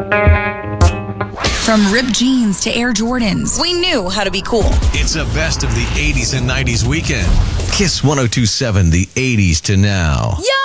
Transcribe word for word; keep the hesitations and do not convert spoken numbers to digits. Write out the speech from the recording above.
From ripped jeans to Air Jordans, we knew how to be cool. It's a best of the eighties and nineties weekend. Kiss one oh two point seven, the eighties to now. Yo!